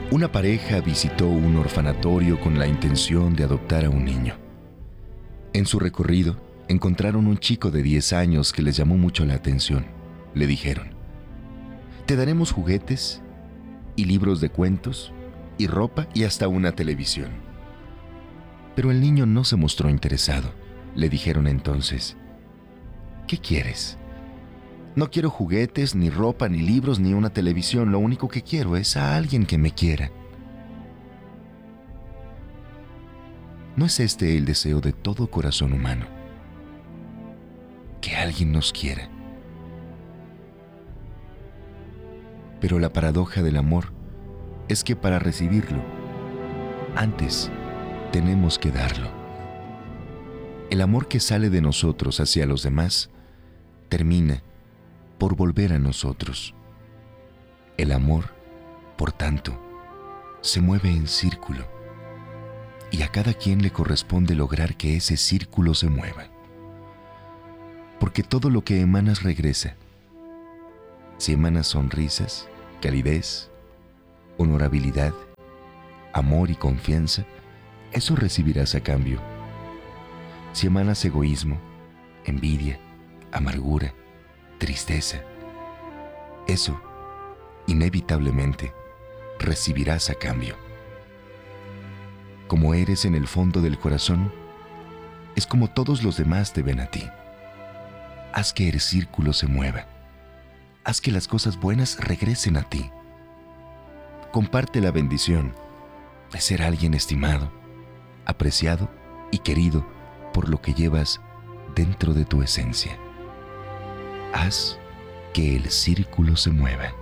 Una pareja visitó un orfanatorio con la intención de adoptar a un niño. En su recorrido, encontraron un chico de 10 años que les llamó mucho la atención. Le dijeron: te daremos juguetes y libros de cuentos y ropa y hasta una televisión. Pero el niño no se mostró interesado. Le dijeron entonces: ¿qué quieres? No quiero juguetes, ni ropa, ni libros, ni una televisión. Lo único que quiero es a alguien que me quiera. ¿No es este el deseo de todo corazón humano? Que alguien nos quiera. Pero la paradoja del amor es que para recibirlo, antes tenemos que darlo. El amor que sale de nosotros hacia los demás termina por volver a nosotros. El amor, por tanto, se mueve en círculo, y a cada quien le corresponde lograr que ese círculo se mueva. Porque todo lo que emanas regresa. Si emanas sonrisas, calidez, honorabilidad, amor y confianza, eso recibirás a cambio. Si emanas egoísmo, envidia, amargura, tristeza, eso, inevitablemente, recibirás a cambio. Como eres en el fondo del corazón, es como todos los demás te ven a ti. Haz que el círculo se mueva. Haz que las cosas buenas regresen a ti. Comparte la bendición de ser alguien estimado, apreciado y querido por lo que llevas dentro de tu esencia. Haz que el círculo se mueva.